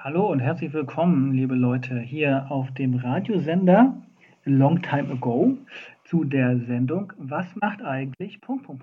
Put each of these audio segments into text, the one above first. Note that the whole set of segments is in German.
Hallo und herzlich willkommen, liebe Leute, hier auf dem Radiosender Long Time Ago zu der Sendung Was macht eigentlich...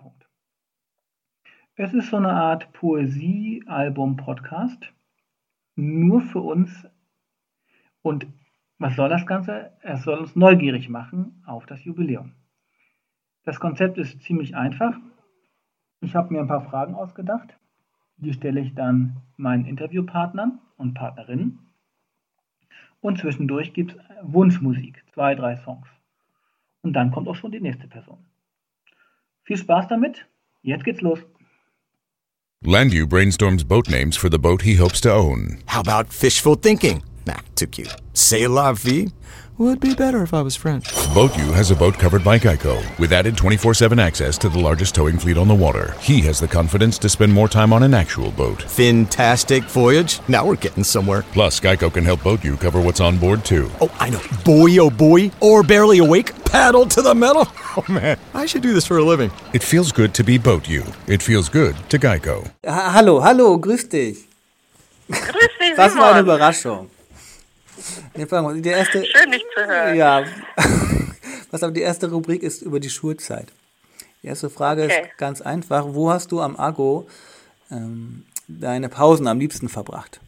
Es ist so eine Art Poesie-Album-Podcast, nur für uns. Und was soll das Ganze? Es soll uns neugierig machen auf das Jubiläum. Das Konzept ist ziemlich einfach. Ich habe mir ein paar Fragen ausgedacht. Die stelle ich dann meinen Interviewpartnern und Partnerinnen. Und zwischendurch gibt es Wunschmusik, 2, 3 Songs. Und dann kommt auch schon die nächste Person. Viel Spaß damit. Jetzt geht's los. Landu brainstorms boat names for the boat he hopes to own. How about fishful thinking? Nah, too cute. C'est la vie? Would be better if I was French. BoatU has a boat covered by Geico, with added 24/7 access to the largest towing fleet on the water. He has the confidence to spend more time on an actual boat. Fantastic voyage? Now we're getting somewhere. Plus, Geico can help BoatU cover what's on board, too. Oh, I know. Boy, oh boy. Or barely awake. Paddle to the metal. Oh, man. I should do this for a living. It feels good to be BoatU. It feels good to Geico. Hallo, grüß dich. Grüß dich, Was für eine Simon. Überraschung. Die erste, Schön, dich zu hören. ja, die erste Rubrik ist über die Schulzeit. Die erste Frage ist ganz einfach. Wo hast du am Aggo deine Pausen am liebsten verbracht?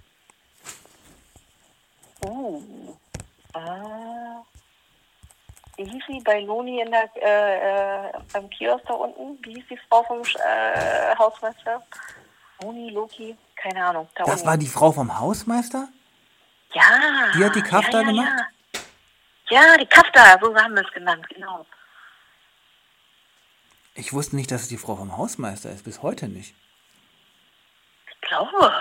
Wie hieß sie bei Loni in der, beim Kiosk da unten? Wie hieß die Frau vom Hausmeister? Loni, Loki? Keine Ahnung. Da Das unten. war die Frau vom Hausmeister? Ja. Die hat die Kafta gemacht? Ja, die Kafta, so haben wir es genannt, genau. Ich wusste nicht, dass es die Frau vom Hausmeister ist. Bis heute nicht. Ich glaube.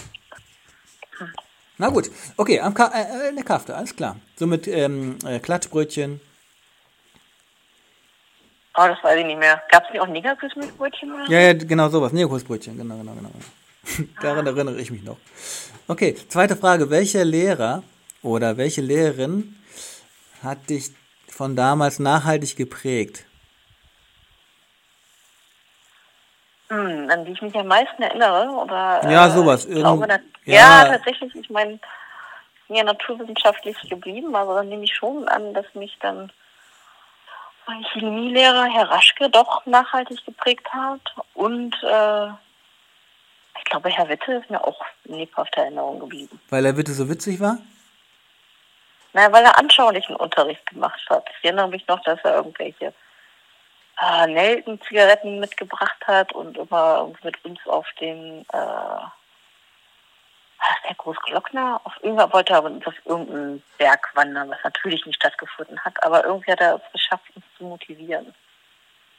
Na gut, okay, eine Kafta, alles klar. So mit Klatschbrötchen. Oh, das weiß ich nicht mehr. Gab es nicht auch Negerkuss mit Brötchen oder? Ja, genau sowas. Negerkussbrötchen, genau. Daran erinnere ich mich noch. Okay, zweite Frage. Welcher Lehrer oder welche Lehrerin hat dich von damals nachhaltig geprägt? An die ich mich am meisten erinnere, oder? Ja, sowas. Ich glaube, Ja. tatsächlich. Ich meine, ich bin ja naturwissenschaftlich geblieben, also dann nehme ich schon an, dass mich dann mein Chemielehrer, Herr Raschke, doch nachhaltig geprägt hat. Und ich glaube, Herr Witte ist mir auch in lebhafter Erinnerung geblieben. Weil er bitte so witzig war? Naja, weil er anschaulichen Unterricht gemacht hat. Ich erinnere mich noch, dass er irgendwelche Nelken-Zigaretten mitgebracht hat und immer mit uns auf den der Großglockner, irgendwann wollte er mit uns auf irgendeinen Berg wandern, was natürlich nicht stattgefunden hat, aber irgendwie hat er es geschafft, uns zu motivieren.